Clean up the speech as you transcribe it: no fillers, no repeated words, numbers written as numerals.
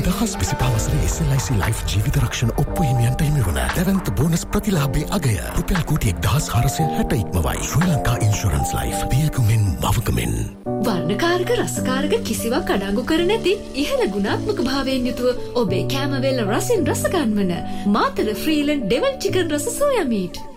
2025 SLIC Life ජීවිත රක්ෂණ ඔප්පු හිමියන්ට හිමිවන දැවන්ත බෝනස් ප්‍රතිලාභයේ අගය රුපියල් කෝටි 1460 ඉක්මවයි. ශ්‍රී ලංකා ඉන්ෂුරන්ස් ලයිෆ් පියකුමින් මවකමින්. වර්ණකාරක රසකාරක කිසිවක් අඩංගු කර නැති ඉහළ ගුණාත්මක භාවයෙන් යුතුව ඔබේ කැමවෙල රසින් රස ගන්වන මාතර ෆ්‍රීලන්ඩ් ඩෙවල් චිකන් රස සෝයා මීට්.